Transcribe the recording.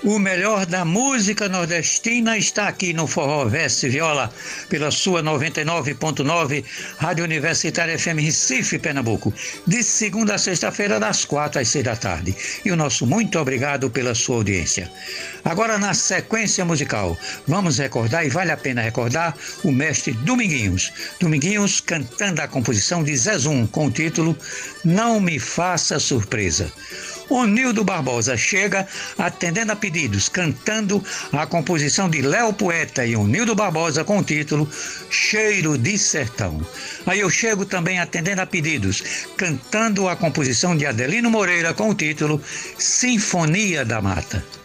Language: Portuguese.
O melhor da música nordestina está aqui no Forró Verso e Viola, pela sua 99.9 Rádio Universitária FM Recife, Pernambuco, de segunda a sexta-feira, das 4 às 6 da tarde. E o nosso muito obrigado pela sua audiência. Agora, na sequência musical, vamos recordar, e vale a pena recordar, o mestre Dominguinhos. Dominguinhos cantando a composição de Zé Zum, com o título Não Me Faça Surpresa. O Nildo Barbosa chega atendendo a pedidos, cantando a composição de Léo Poeta e o Nildo Barbosa com o título Cheiro de Sertão. Aí eu chego também atendendo a pedidos, cantando a composição de Adelino Moreira com o título Sinfonia da Mata.